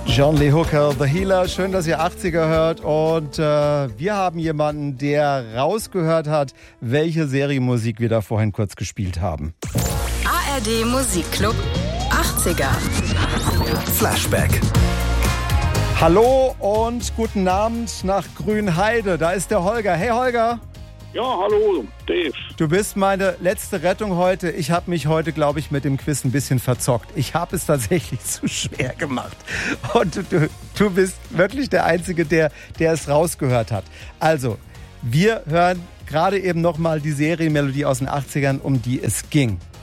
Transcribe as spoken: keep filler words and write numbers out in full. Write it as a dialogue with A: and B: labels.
A: John Lee Hooker, The Healer. Schön, dass ihr achtziger hört. Und äh, wir haben jemanden, der rausgehört hat, welche Serienmusik wir da vorhin kurz gespielt haben.
B: A R D Musikclub achtziger.
C: Flashback.
A: Hallo und guten Abend nach Grünheide. Da ist der Holger. Hey Holger.
D: Ja, hallo, Dave.
A: Du bist meine letzte Rettung heute. Ich habe mich heute, glaube ich, mit dem Quiz ein bisschen verzockt. Ich habe es tatsächlich zu schwer gemacht. Und du, du, du bist wirklich der Einzige, der, der es rausgehört hat. Also, wir hören gerade eben nochmal die Serienmelodie aus den achtzigern, um die es ging.